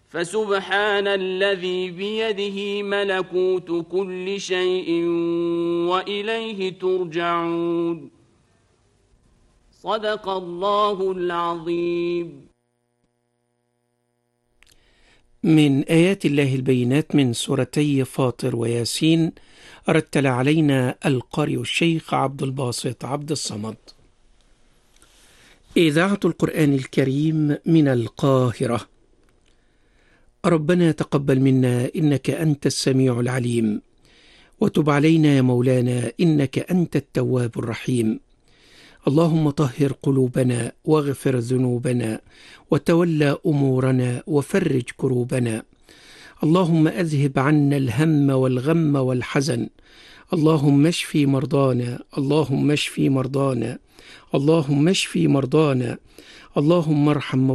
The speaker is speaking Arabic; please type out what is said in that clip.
فسبحان الذي بيده ملكوت كل شيء وإليه ترجعون. صدق الله العظيم. من آيات الله البينات من سورتي فاطر وياسين، رتل علينا القارئ الشيخ عبد الباسط عبد الصمد. إذاعة القرآن الكريم من القاهرة. ربنا تقبل منا إنك أنت السميع العليم، وتب علينا يا مولانا إنك أنت التواب الرحيم. اللهم طهر قلوبنا واغفر ذنوبنا وتولى أمورنا وفرج كروبنا. اللهم أذهب عنا الهم والغم والحزن. اللهم اشفي مرضانا، اللهم اشفي مرضانا، اللهم اشفي مرضانا، اللهم ارحم